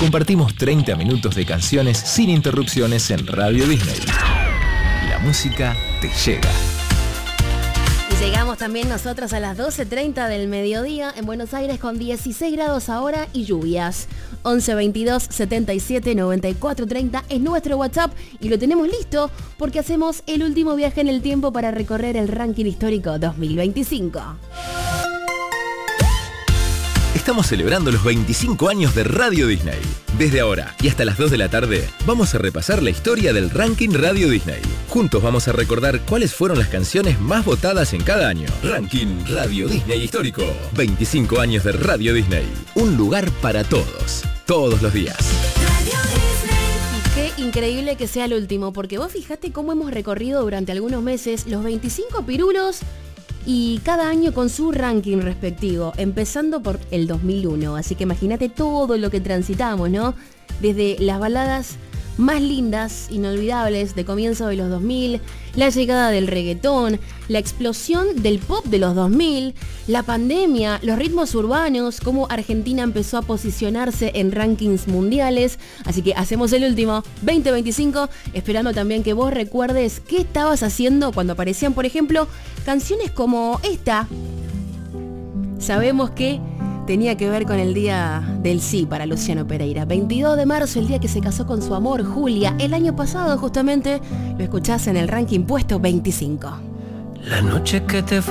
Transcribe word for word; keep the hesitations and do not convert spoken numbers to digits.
compartimos treinta minutos de canciones sin interrupciones en Radio Disney. La música te llega. Y llegamos también nosotros a las doce treinta del mediodía en Buenos Aires con dieciséis grados ahora y lluvias. once veintidós setenta y siete noventa y cuatro treinta es nuestro WhatsApp y lo tenemos listo porque hacemos el último viaje en el tiempo para recorrer el ranking histórico dos mil veinticinco. Estamos celebrando los veinticinco años de Radio Disney. Desde ahora y hasta las dos de la tarde, vamos a repasar la historia del ranking Radio Disney. Juntos vamos a recordar cuáles fueron las canciones más votadas en cada año. Ranking Radio Disney Histórico. veinticinco años de Radio Disney. Un lugar para todos. Todos los días. Y qué increíble que sea el último, porque vos fijate cómo hemos recorrido durante algunos meses los veinticinco pirulos y cada año con su ranking respectivo, empezando por el dos mil uno. Así que imagínate todo lo que transitamos, ¿no? Desde las baladas más lindas, inolvidables de comienzo de los dos mil, la llegada del reggaetón, la explosión del pop de los dos mil, la pandemia, los ritmos urbanos, cómo Argentina empezó a posicionarse en rankings mundiales. Así que hacemos el último, veinte veinticinco, esperando también que vos recuerdes qué estabas haciendo cuando aparecían, por ejemplo, canciones como esta. Sabemos que tenía que ver con el día del sí para Luciano Pereira. veintidós de marzo, el día que se casó con su amor, Julia. El año pasado, justamente, lo escuchás en el ranking puesto veinticinco. La noche que te